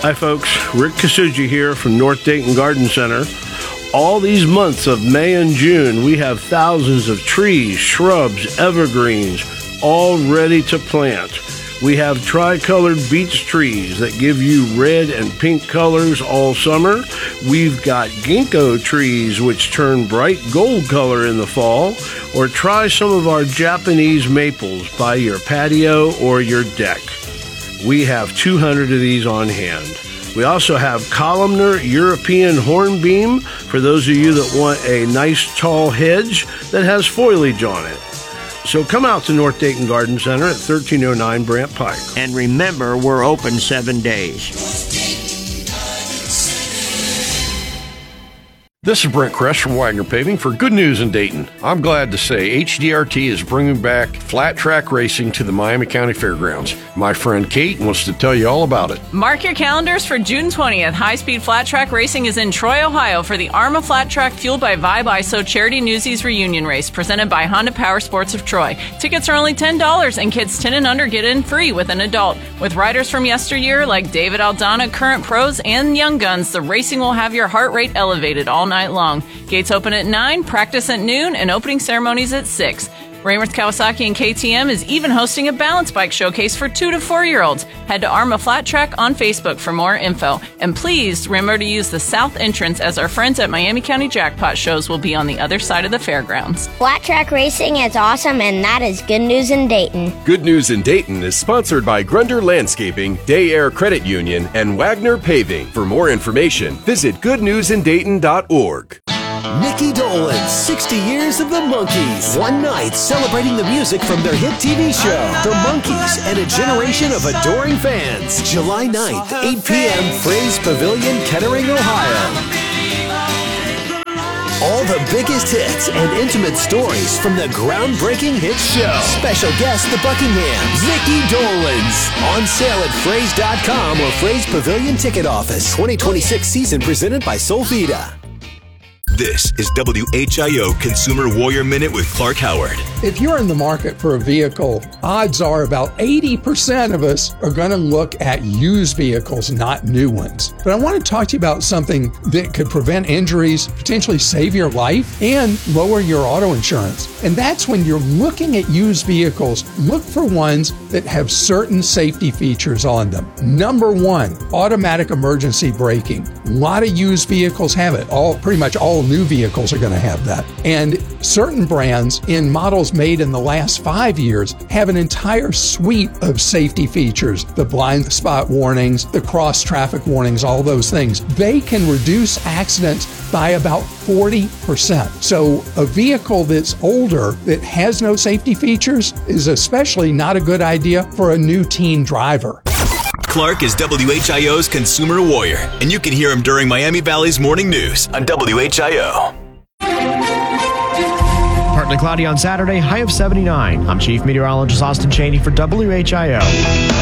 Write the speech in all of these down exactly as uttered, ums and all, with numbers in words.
Hi folks, Rick Kasuji here from North Dayton Garden Center. All these months of May and June, we have thousands of trees, shrubs, evergreens, all ready to plant. We have tricolored beech trees that give you red and pink colors all summer. We've got ginkgo trees which turn bright gold color in the fall. Or try some of our Japanese maples by your patio or your deck. We have two hundred of these on hand. We also have columnar European hornbeam for those of you that want a nice tall hedge that has foliage on it. So come out to North Dayton Garden Center at thirteen oh nine Brant Pike. And remember, we're open seven days. This is Brent Kress from Wagner Paving for Good News in Dayton. I'm glad to say H D R T is bringing back flat track racing to the Miami County Fairgrounds. My friend Kate wants to tell you all about it. Mark your calendars for June twentieth. High-speed flat track racing is in Troy, Ohio for the ARMA Flat Track Fueled by Vibe I S O Charity Newsies Reunion Race presented by Honda Power Sports of Troy. Tickets are only ten dollars and kids ten and under get in free with an adult. With riders from yesteryear like David Aldana, current pros, and young guns, the racing will have your heart rate elevated all night long. Gates open at nine, practice at noon, and opening ceremonies at six. Rainworth Kawasaki and K T M is even hosting a balance bike showcase for two to four year olds. Head to ARMA Flat Track on Facebook for more info. And please remember to use the south entrance as our friends at Miami County Jackpot shows will be on the other side of the fairgrounds. Flat track racing is awesome, and that is Good News in Dayton. Good News in Dayton is sponsored by Grunder Landscaping, Day Air Credit Union, and Wagner Paving. For more information, visit good news in dayton dot org. Mickey Dolenz, sixty years of the Monkees. One night celebrating the music from their hit T V show, The Monkees, and a generation of adoring fans. July ninth, eight p.m., Fraze Pavilion, Kettering, Ohio. All the biggest hits and intimate stories from the groundbreaking hit show. Special guest, the Buckinghams, Mickey Dolenz. On sale at fraze dot com or Fraze Pavilion Ticket Office. twenty twenty-six season presented by Solvita. This is W H I O Consumer Warrior Minute with Clark Howard. If you're in the market for a vehicle, odds are about eighty percent of us are going to look at used vehicles, not new ones. But I want to talk to you about something that could prevent injuries, potentially save your life, and lower your auto insurance. And that's when you're looking at used vehicles, look for ones that have certain safety features on them. Number one, automatic emergency braking. A lot of used vehicles have it. All pretty much all new vehicles are going to have that. And certain brands in models made in the last five years have an entire suite of safety features. The blind spot warnings, the cross traffic warnings, all those things. They can reduce accidents by about forty percent. So a vehicle that's older that has no safety features is especially not a good idea for a new teen driver. Clark is W H I O's Consumer Warrior, and you can hear him during Miami Valley's Morning News on W H I O. Partly cloudy on Saturday, high of seventy-nine. I'm Chief Meteorologist Austin Cheney for W H I O.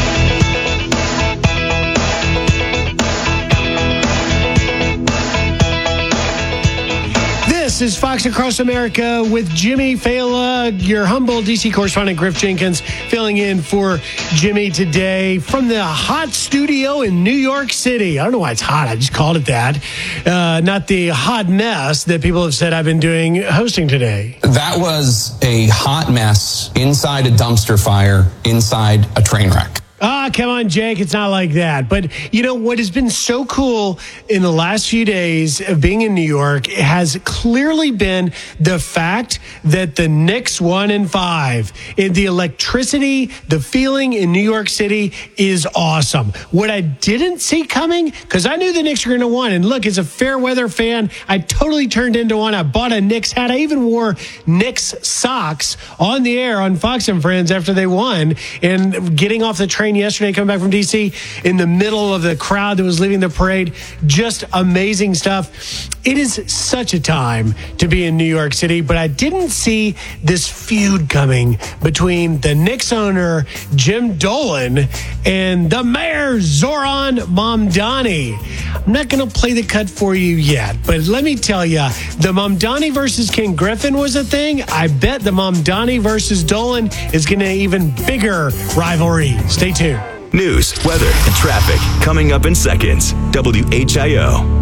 This is Fox Across America with Jimmy Fela, your humble D C correspondent Griff Jenkins, filling in for Jimmy today from the hot studio in New York City. I don't know why it's hot. I just called it that. Uh, not the hot mess that people have said I've been doing hosting today. That was a hot mess inside a dumpster fire, inside a train wreck. Ah, come on, Jake. It's not like that. But, you know, what has been so cool in the last few days of being in New York has clearly been the fact that the Knicks won in five. The electricity, the feeling in New York City is awesome. What I didn't see coming, because I knew the Knicks were going to win. And look, as a fair weather fan, I totally turned into one. I bought a Knicks hat. I even wore Knicks socks on the air on Fox and Friends after they won. And getting off the train yesterday, coming back from D C, in the middle of the crowd that was leaving the parade. Just amazing stuff. It is such a time to be in New York City, but I didn't see this feud coming between the Knicks owner, Jim Dolan, and the mayor, Zoran Mamdani. I'm not going to play the cut for you yet, but let me tell you, the Mamdani versus King Griffin was a thing. I bet the Mamdani versus Dolan is going to be an even bigger rivalry. Stay tuned. News, weather, and traffic coming up in seconds. W H I O.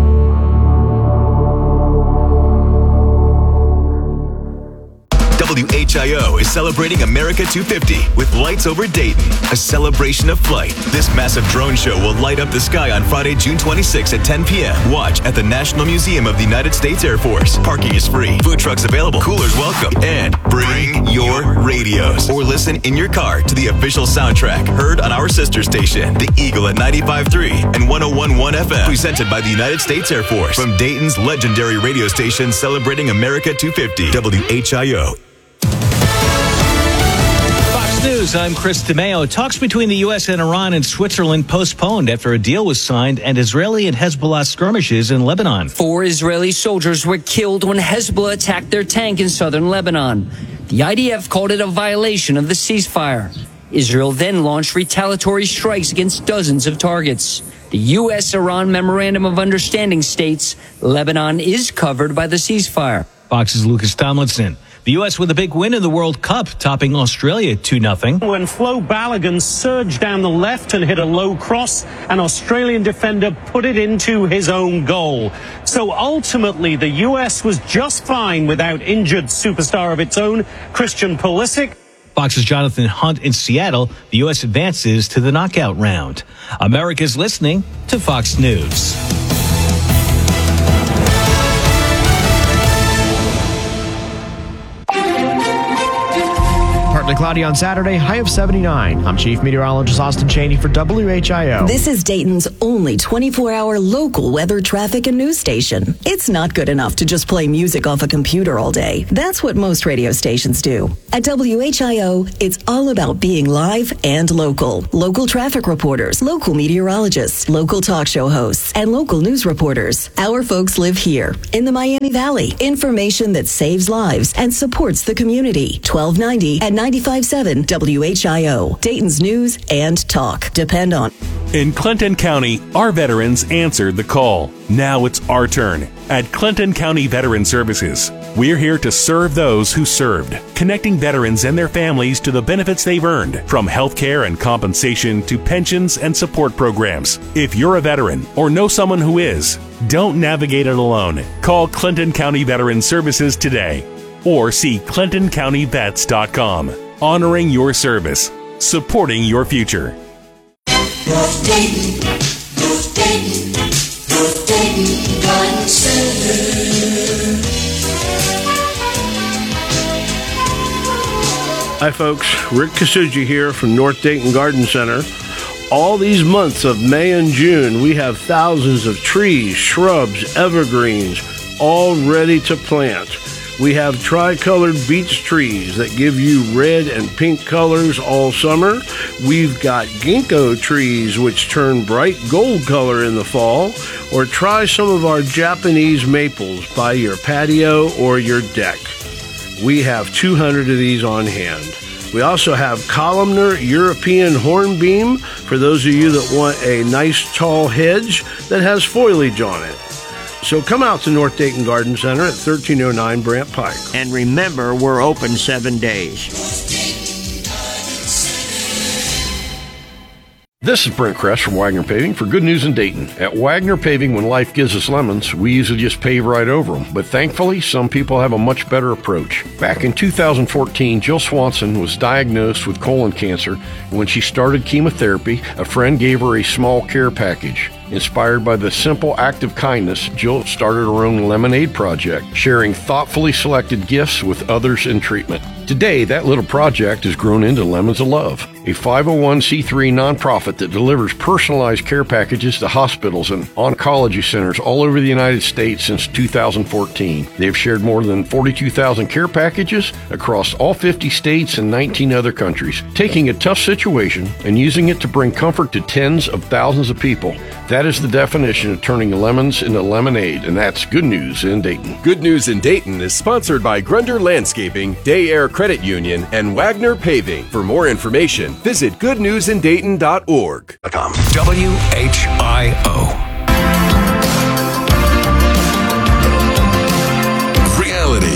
W H I O is celebrating America two fifty with Lights Over Dayton, a celebration of flight. This massive drone show will light up the sky on Friday, June twenty-sixth at ten p.m. Watch at the National Museum of the United States Air Force. Parking is free, food trucks available, coolers welcome, and bring your radios or listen in your car to the official soundtrack heard on our sister station, The Eagle at ninety-five point three and one oh one point one F M, presented by the United States Air Force from Dayton's legendary radio station celebrating America two fifty. W H I O. News, I'm Chris DeMeo. Talks between the U S and Iran and Switzerland postponed after a deal was signed and Israeli and Hezbollah skirmishes in Lebanon. Four Israeli soldiers were killed when Hezbollah attacked their tank in southern Lebanon. The I D F called it a violation of the ceasefire. Israel then launched retaliatory strikes against dozens of targets. The U S-Iran Memorandum of Understanding states Lebanon is covered by the ceasefire. Fox's Lucas Tomlinson. The U S with a big win in the World Cup, topping Australia two nothing. When Flo Balogun surged down the left and hit a low cross, an Australian defender put it into his own goal. So ultimately, the U S was just fine without injured superstar of its own, Christian Pulisic. Fox's Jonathan Hunt in Seattle. The U S advances to the knockout round. America's listening to Fox News. Partly cloudy on Saturday, high of seventy-nine. I'm Chief Meteorologist Austin Cheney for W H I O. This is Dayton's only twenty-four hour local weather, traffic, and news station. It's not good enough to just play music off a computer all day. That's what most radio stations do. At W H I O, it's all about being live and local. Local traffic reporters, local meteorologists, local talk show hosts, and local news reporters. Our folks live here in the Miami Valley. Information that saves lives and supports the community. twelve ninety at ninety-five point seven W H I O, Dayton's news and talk. Depend on. In Clinton County, our veterans answered the call. Now it's our turn. At Clinton County Veteran Services, we're here to serve those who served, connecting veterans and their families to the benefits they've earned, from health care and compensation to pensions and support programs. If you're a veteran or know someone who is, don't navigate it alone. Call Clinton County Veteran Services today or see clinton county vets dot com. Honoring your service, supporting your future. North Dayton, North Dayton, North Dayton Garden Center. Hi folks, Rick Kasuji here from North Dayton Garden Center. All these months of May and June, we have thousands of trees, shrubs, evergreens, all ready to plant. We have tricolored beech trees that give you red and pink colors all summer. We've got ginkgo trees which turn bright gold color in the fall. Or try some of our Japanese maples by your patio or your deck. We have two hundred of these on hand. We also have columnar European hornbeam for those of you that want a nice tall hedge that has foliage on it. So come out to North Dayton Garden Center at thirteen oh nine Brant Pike. And remember, we're open seven days. This is Brent Kress from Wagner Paving for Good News in Dayton. At Wagner Paving, when life gives us lemons, we usually just pave right over them. But thankfully, some people have a much better approach. Back in two thousand fourteen, Jill Swanson was diagnosed with colon cancer. When she started chemotherapy, a friend gave her a small care package. Inspired by the simple act of kindness, Jill started her own lemonade project, sharing thoughtfully selected gifts with others in treatment. Today, that little project has grown into Lemons of Love, a five oh one c three nonprofit that delivers personalized care packages to hospitals and oncology centers all over the United States since two thousand fourteen. They've shared more than forty-two thousand care packages across all fifty states and nineteen other countries, taking a tough situation and using it to bring comfort to tens of thousands of people. That is the definition of turning lemons into lemonade, and that's Good News in Dayton. Good News in Dayton is sponsored by Grunder Landscaping, Day Air Credit Union, and Wagner Paving. For more information, visit good news in dayton dot org. W H I O. Reality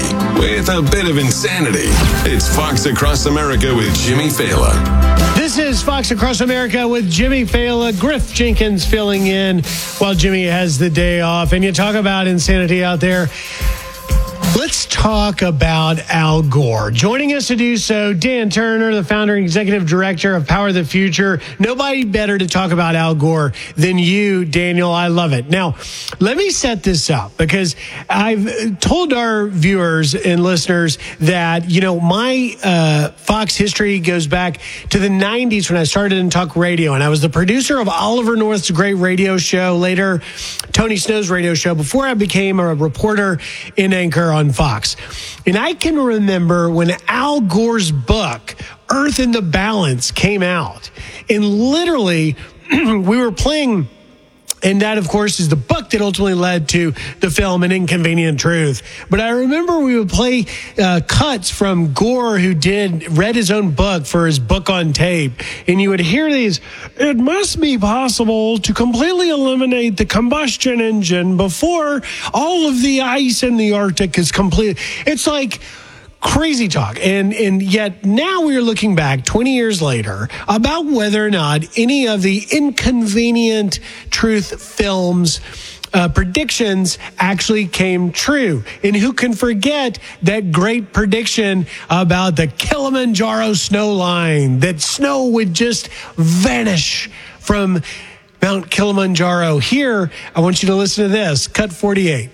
with a bit of insanity. It's Fox Across America with Jimmy Fallon. This is Fox Across America with Jimmy Fallon. Griff Jenkins filling in while Jimmy has the day off. And you talk about insanity out there. Let's talk about Al Gore. Joining us to do so, Dan Turner, the founder and executive director of Power the Future. Nobody better to talk about Al Gore than you, Daniel. I love it. Now, let me set this up because I've told our viewers and listeners that, you know, my uh, Fox history goes back to the nineties when I started in talk radio, and I was the producer of Oliver North's great radio show, later Tony Snow's radio show, before I became a reporter in Anchor on Fox. And I can remember when Al Gore's book, Earth in the Balance, came out. And literally, we were playing, and that, of course, is the book that ultimately led to the film An Inconvenient Truth. But I remember we would play uh, cuts from Gore, who did read his own book for his book on tape. And you would hear these, it must be possible to completely eliminate the combustion engine before all of the ice in the Arctic is complete. It's like crazy talk. And and yet now we are looking back twenty years later about whether or not any of the Inconvenient Truth films uh, predictions actually came true. And who can forget that great prediction about the Kilimanjaro snow line, that snow would just vanish from Mount Kilimanjaro. Here, I want you to listen to this. Cut forty-eight.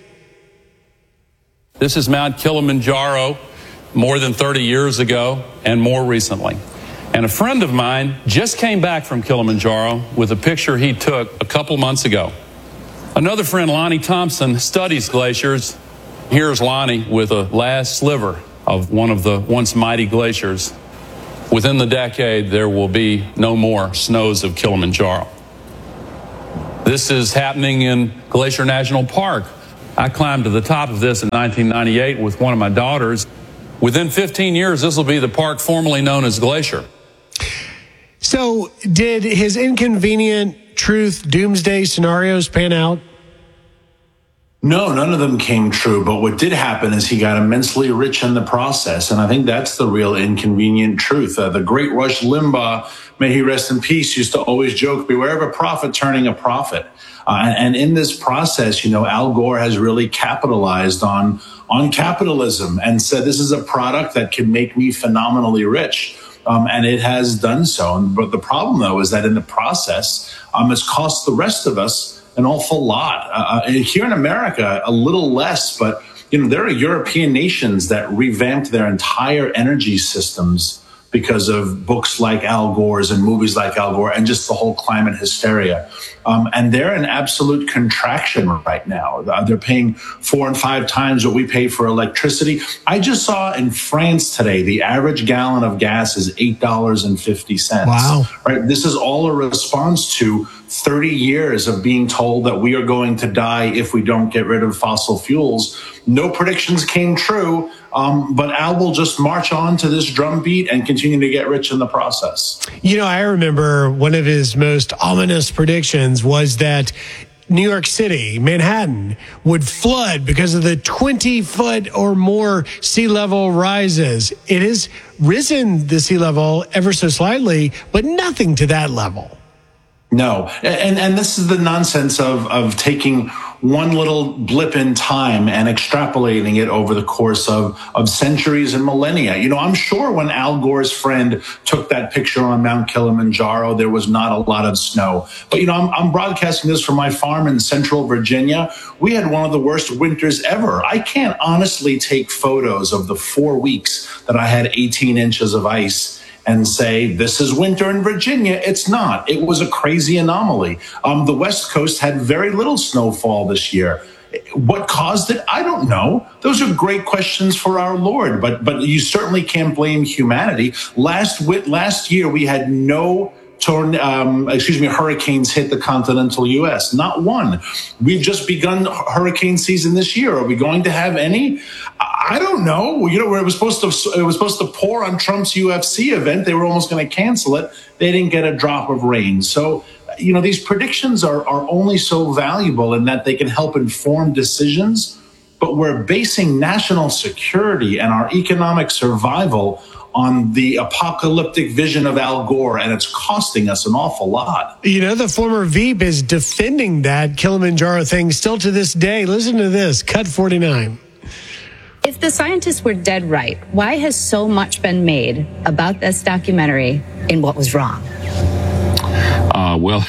This is Mount Kilimanjaro, more than thirty years ago and more recently. And a friend of mine just came back from Kilimanjaro with a picture he took a couple months ago. Another friend, Lonnie Thompson, studies glaciers. Here's Lonnie with a last sliver of one of the once mighty glaciers. Within the decade, there will be no more snows of Kilimanjaro. This is happening in Glacier National Park. I climbed to the top of this in nineteen ninety-eight with one of my daughters. Within fifteen years, this will be the park formerly known as Glacier. So did his Inconvenient Truth doomsday scenarios pan out? No, none of them came true. But what did happen is he got immensely rich in the process. And I think that's the real inconvenient truth. Uh, the great Rush Limbaugh, may he rest in peace, used to always joke, beware of a prophet turning a profit. Uh, and in this process, you know, Al Gore has really capitalized on on capitalism and said, this is a product that can make me phenomenally rich. Um, and it has done so. But the problem, though, is that in the process, um, it's cost the rest of us an awful lot. Uh, and here in America, a little less. But, you know, there are European nations that revamped their entire energy systems because of books like Al Gore's and movies like Al Gore and just the whole climate hysteria. Um, and they're in absolute contraction right now. They're paying four and five times what we pay for electricity. I just saw in France today, the average gallon of gas is eight dollars and fifty cents. Wow. Right? This is all a response to thirty years of being told that we are going to die if we don't get rid of fossil fuels. No predictions came true, um, but Al will just march on to this drumbeat and continue to get rich in the process. You know, I remember one of his most ominous predictions was that New York City, Manhattan, would flood because of the twenty foot or more sea level rises. It has risen the sea level ever so slightly, but nothing to that level. No. And and this is the nonsense of, of taking one little blip in time and extrapolating it over the course of, of centuries and millennia. You know, I'm sure when Al Gore's friend took that picture on Mount Kilimanjaro, there was not a lot of snow. But, you know, I'm, I'm broadcasting this from my farm in central Virginia. We had one of the worst winters ever. I can't honestly take photos of the four weeks that I had eighteen inches of ice and say, this is winter in Virginia. It's not. It was a crazy anomaly. Um, the West Coast had very little snowfall this year. What caused it? I don't know. Those are great questions for our Lord, but but you certainly can't blame humanity. Last last year, we had no torn, um, excuse me, hurricanes hit the continental U S. Not one. We've just begun hurricane season this year. Are we going to have any? I don't know. You know, it was supposed to it was supposed to pour on Trump's U F C event. They were almost going to cancel it. They didn't get a drop of rain. So, you know, these predictions are are only so valuable in that they can help inform decisions. but we're basing national security and our economic survival on the apocalyptic vision of Al Gore, and it's costing us an awful lot. You know, the former Veep is defending that Kilimanjaro thing still to this day. Listen to this, Cut forty-nine. If the scientists were dead right, why has so much been made about this documentary and what was wrong? Uh, well,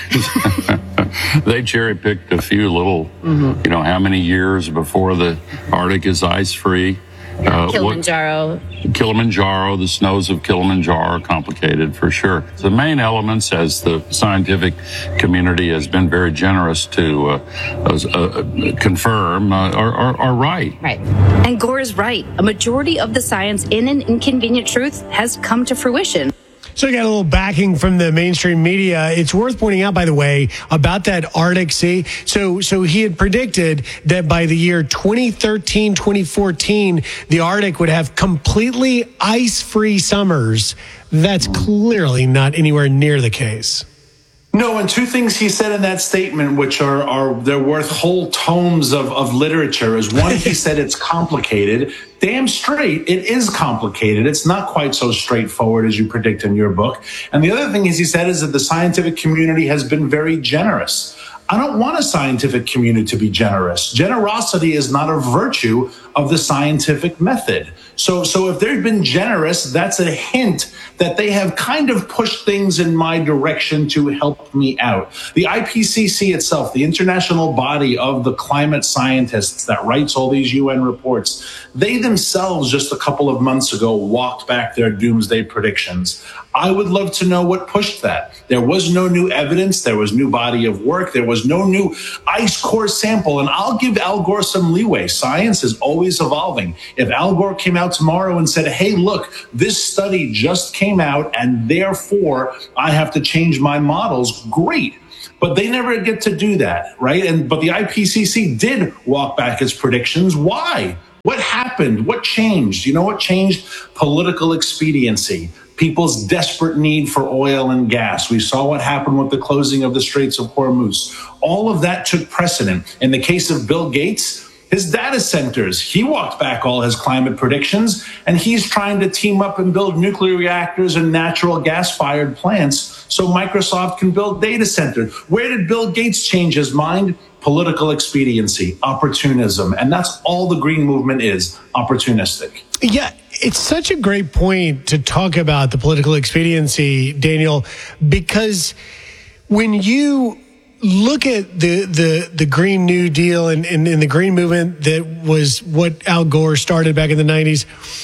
they cherry-picked a few little, mm-hmm. you know, how many years before the Arctic is ice-free. Uh, Kilimanjaro. What, Kilimanjaro, the snows of Kilimanjaro are complicated for sure. The main elements, as the scientific community has been very generous to uh, uh, confirm, uh, are, are, are right. Right. And Gore is right. A majority of the science in An Inconvenient Truth has come to fruition. So you got a little backing from the mainstream media. It's worth pointing out, by the way, about that Arctic Sea. So, so he had predicted that by the year twenty thirteen, twenty fourteen, the Arctic would have completely ice-free summers. That's clearly not anywhere near the case. No, and two things he said in that statement, which are, are they're worth whole tomes of, of literature, is one, he said it's complicated. Damn straight, it is complicated. It's not quite so straightforward as you predict in your book. And the other thing is he said is that the scientific community has been very generous. I don't want a scientific community to be generous. Generosity is not a virtue of the scientific method. So, so if they've been generous, that's a hint that they have kind of pushed things in my direction to help me out. The I P C C itself, the international body of the climate scientists that writes all these U N reports, they themselves just a couple of months ago walked back their doomsday predictions. I would love to know what pushed that. There was no new evidence. There was new body of work. There was no new ice core sample. And I'll give Al Gore some leeway. Science is always evolving. If Al Gore came out tomorrow and said, hey, look, this study just came out and therefore I have to change my models, great. But they never get to do that, right? And but the I P C C did walk back its predictions. Why? What happened? What changed? You know what changed? Political expediency. People's desperate need for oil and gas. We saw what happened with the closing of the Straits of Hormuz. All of that took precedent. In the case of Bill Gates, his data centers, he walked back all his climate predictions, and he's trying to team up and build nuclear reactors and natural gas-fired plants so Microsoft can build data centers. Where did Bill Gates change his mind? Political expediency, opportunism. And that's all the green movement is, opportunistic. Yeah, it's such a great point to talk about the political expediency, Daniel, because when you look at the the, the Green New Deal and, and, and the green movement that was what Al Gore started back in the nineties,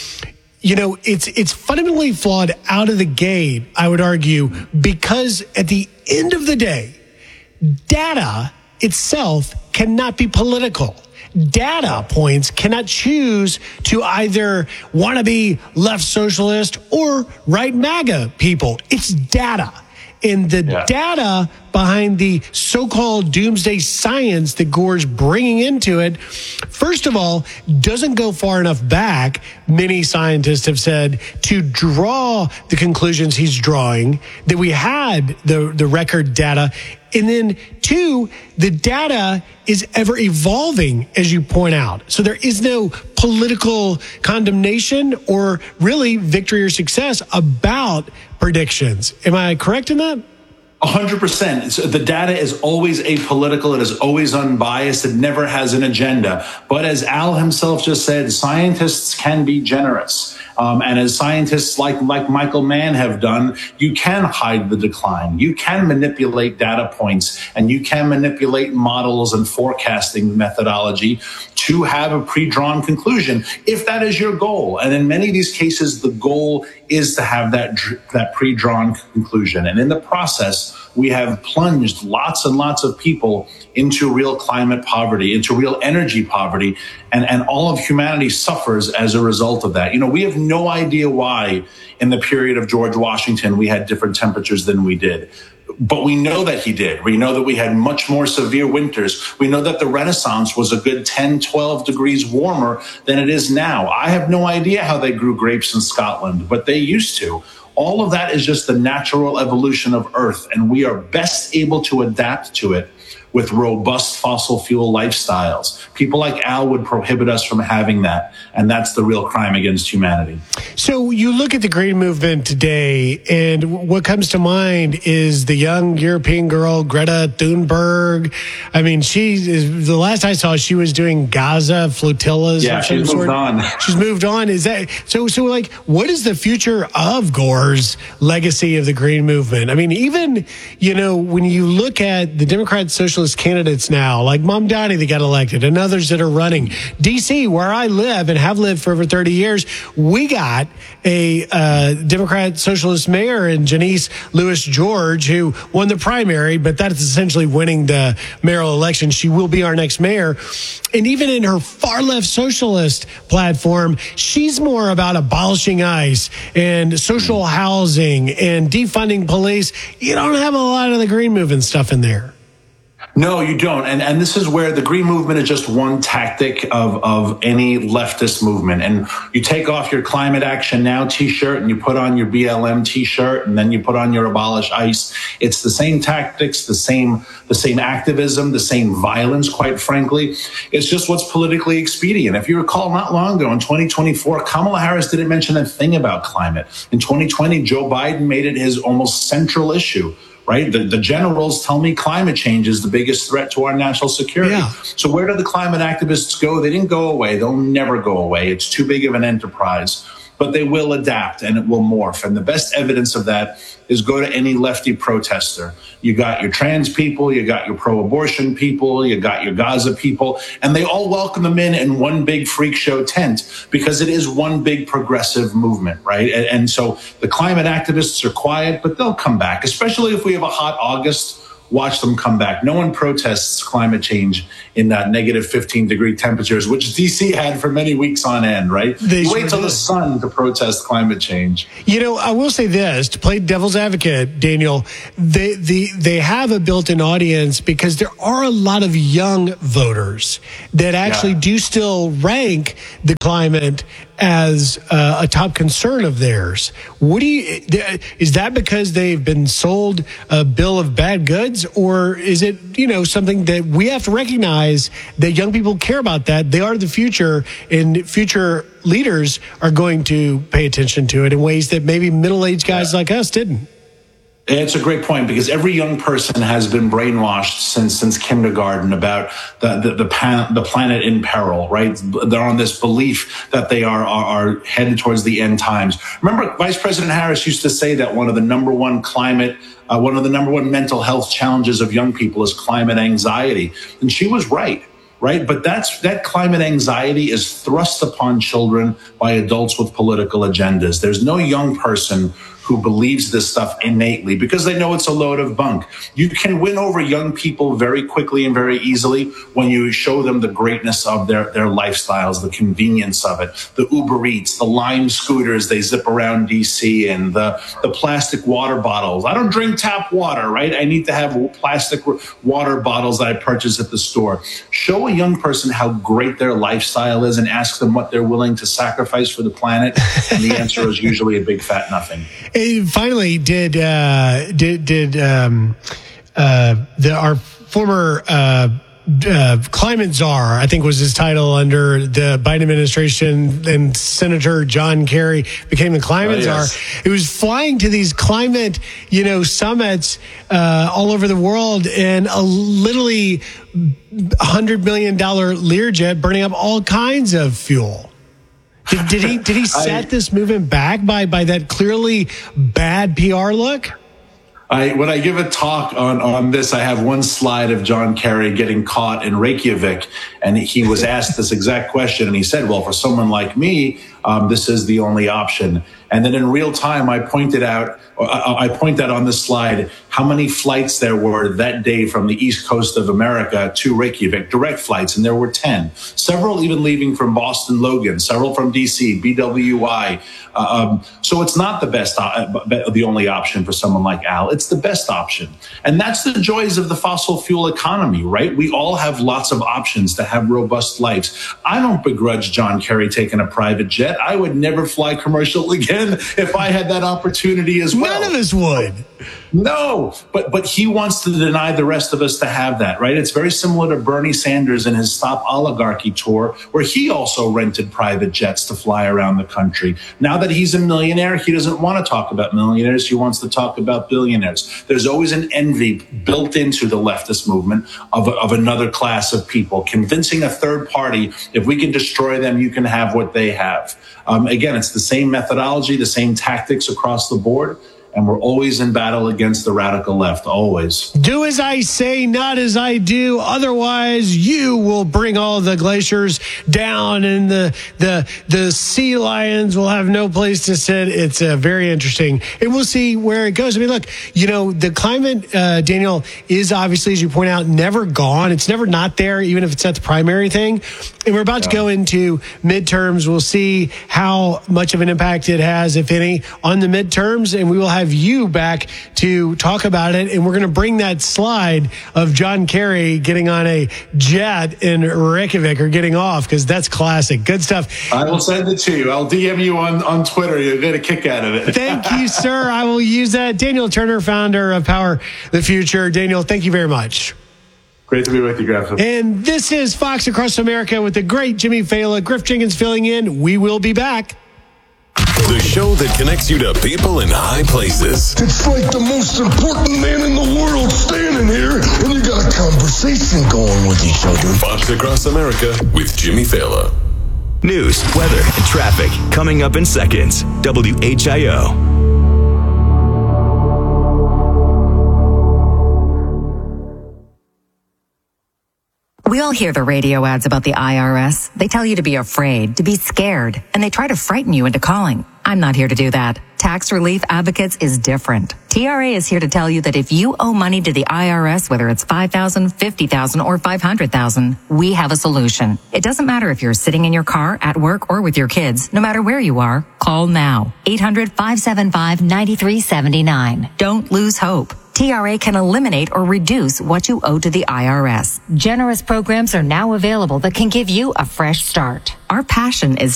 you know, it's it's fundamentally flawed out of the gate, I would argue, because at the end of the day, data itself cannot be political. Data points cannot choose to either want to be left socialist or right MAGA people. It's data. And the yeah. data behind the so-called doomsday science that Gore's bringing into it, first of all, doesn't go far enough back, many scientists have said, to draw the conclusions he's drawing, that we had the, the record data. And then, two, the data is ever evolving, as you point out. So there is no political condemnation or really victory or success about predictions. Am I correct in that? A hundred percent. The data is always apolitical. It is always unbiased. It never has an agenda. But as Al himself just said, scientists can be generous. Um, and as scientists like, like Michael Mann have done, you can hide the decline. You can manipulate data points, and you can manipulate models and forecasting methodology to have a pre-drawn conclusion, if that is your goal. And in many of these cases, the goal is to have that, that pre-drawn conclusion. And in the process, we have plunged lots and lots of people into real climate poverty, into real energy poverty, and, and all of humanity suffers as a result of that. You know, we have no idea why in the period of George Washington we had different temperatures than we did. But we know that he did. We know that we had much more severe winters. We know that the Renaissance was a good ten, twelve degrees warmer than it is now. I have no idea how they grew grapes in Scotland, but they used to. All of that is just the natural evolution of Earth, and we are best able to adapt to it with robust fossil fuel lifestyles. People like Al would prohibit us from having that, and that's the real crime against humanity. So you look at the green movement today, and what comes to mind is the young European girl, Greta Thunberg. I mean, she is, the last I saw, she was doing Gaza flotillas. Yeah, of some she's sort. moved on. She's moved on. Is that so? So, like, what is the future of Gore's legacy of the green movement? I mean, even, you know, when you look at the Democrat Socialist candidates now, like Mamdani that got elected and others that are running. D C, where I live and have lived for over thirty years, we got a uh, Democrat Socialist mayor in Janice Lewis George, who won the primary, but that's essentially winning the mayoral election. She will be our next mayor. And even in her far left socialist platform, she's more about abolishing ICE and social housing and defunding police. You don't have a lot of the green movement stuff in there. No, you don't. And and this is where the green movement is just one tactic of, of any leftist movement. And you take off your Climate Action Now T-shirt and you put on your B L M T-shirt and then you put on your Abolish ICE. It's the same tactics, the same the same activism, the same violence, quite frankly. It's just what's politically expedient. If you recall, not long ago in twenty twenty-four, Kamala Harris didn't mention a thing about climate. In twenty twenty, Joe Biden made it his almost central issue. Right? The, the generals tell me climate change is the biggest threat to our national security. Yeah. So where do the climate activists go? They didn't go away. They'll never go away. It's too big of an enterprise. But they will adapt and it will morph. And the best evidence of that is go to any lefty protester. You got your trans people, you got your pro-abortion people, you got your Gaza people, and they all welcome them in in one big freak show tent because it is one big progressive movement, right? And, and so the climate activists are quiet, but they'll come back, especially if we have a hot August. Watch them come back. No one protests climate change in that negative fifteen degree temperatures, which D C had for many weeks on end, right? They you wait sure till did. the sun to protest climate change. You know, I will say this, to play devil's advocate, Daniel, they, they, they have a built-in audience because there are a lot of young voters that actually yeah. do still rank the climate as uh, a top concern of theirs. What do you, is that because they've been sold a bill of bad goods, or is it, you know, something that we have to recognize that young people care about that? They are the future, and future leaders are going to pay attention to it in ways that maybe middle-aged guys yeah. like us didn't. It's a great point because every young person has been brainwashed since since kindergarten about the the the, pan, the planet in peril, right? They're on this belief that they are, are are headed towards the end times. Remember, Vice President Harris used to say that one of the number one climate, uh, one of the number one mental health challenges of young people is climate anxiety, and she was right. Right. But that's that climate anxiety is thrust upon children by adults with political agendas. There's no young person who believes this stuff innately because they know it's a load of bunk. You can win over young people very quickly and very easily when you show them the greatness of their, their lifestyles, the convenience of it, the Uber Eats, the Lime scooters they zip around D C, and the, the plastic water bottles. I don't drink tap water, right? I need to have plastic water bottles that I purchase at the store. Show a young person how great their lifestyle is and ask them what they're willing to sacrifice for the planet. And the answer is usually a big fat nothing. And finally, did uh, did did um, uh, the, our former uh, uh, climate czar, I think was his title under the Biden administration, and Senator John Kerry became the climate oh, yes. czar. He was flying to these climate, you know, summits uh, all over the world in a literally one hundred million dollars Learjet, burning up all kinds of fuel. Did, did he did he set I, this movement back by by that clearly bad P R look? I, when I give a talk on, on this, I have one slide of John Kerry getting caught in Reykjavik, and he was asked this exact question, and he said, well, for someone like me, um, this is the only option. And then in real time, I pointed out, I point out on this slide how many flights there were that day from the east coast of America to Reykjavik, direct flights, and there were ten. Several even leaving from Boston Logan, several from D C, B W I. Um, so it's not the best, uh, the only option for someone like Al. It's the best option. And that's the joys of the fossil fuel economy, right? We all have lots of options to have robust lives. I don't begrudge John Kerry taking a private jet. bet I would never fly commercial again if I had that opportunity as well. None of us would. No, but but he wants to deny the rest of us to have that, right? It's very similar to Bernie Sanders and his Stop Oligarchy tour, where he also rented private jets to fly around the country. Now that he's a millionaire, he doesn't want to talk about millionaires. He wants to talk about billionaires. There's always an envy built into the leftist movement of, of another class of people, convincing a third party, if we can destroy them, you can have what they have. Um, again, it's the same methodology, the same tactics across the board. And we're always in battle against the radical left, always. Do as I say, not as I do. Otherwise, you will bring all the glaciers down and the the the sea lions will have no place to sit. It's uh, very interesting. And we'll see where it goes. I mean, look, you know, the climate, uh, Daniel, is obviously, as you point out, never gone. It's never not there, even if it's not the primary thing. And we're about yeah. to go into midterms. We'll see how much of an impact it has, if any, on the midterms. And we will have you back to talk about it, and we're going to bring that slide of John Kerry getting on a jet in Reykjavik or getting off, because that's classic. Good stuff. I will send it to you. I'll D M you on, on Twitter. You'll get a kick out of it. Thank you, sir. I will use that. Daniel Turner, founder of Power the Future. Daniel, thank you very much. Great to be with you, Griff. And this is Fox Across America with the great Jimmy Fallon. Griff Jenkins filling in. We will be back. The show that connects you to people in high places. It's like the most important man in the world standing here, and you got a conversation going with each other. Fox Across America with Jimmy Fallon. News, weather, and traffic coming up in seconds. W H I O. We all hear the radio ads about the I R S. They tell you to be afraid, to be scared, and they try to frighten you into calling. I'm not here to do that. Tax Relief Advocates is different. T R A is here to tell you that if you owe money to the I R S, whether it's five thousand dollars, fifty thousand dollars, or five hundred thousand dollars, we have a solution. It doesn't matter if you're sitting in your car, at work, or with your kids. No matter where you are, call now. eight hundred, five seven five, nine three seven nine. Don't lose hope. T R A can eliminate or reduce what you owe to the I R S. Generous programs are now available that can give you a fresh start. Our passion is